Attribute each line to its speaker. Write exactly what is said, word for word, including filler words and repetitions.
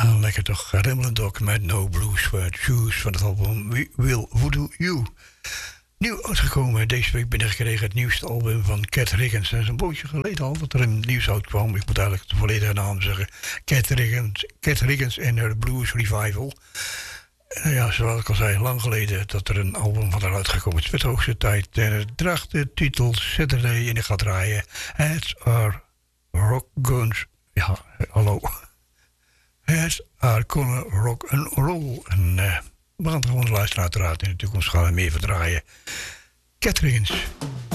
Speaker 1: Lekker toch, Ramblin' Dog met No Blues for Shoes van het album We Will Voodoo You. Nieuw uitgekomen, deze week binnengekregen het nieuwste album van Cat Riggins. Het is een poosje geleden al dat er een nieuws uitkwam. Ik moet eigenlijk de volledige naam zeggen. Cat Riggins, Cat Riggins en her Blues Revival. En ja, zoals ik al zei, lang geleden dat er een album van haar uitgekomen is. Het werd de hoogste tijd. En het draagt de titel Saturday en ik ga draaien. Heads are rock guns. Ja, hallo. Heads are gonna rock and roll. En uh, we gaan het gewoon luisteren uiteraard. In de toekomst gaan we meer verdraaien. Cat Riggins.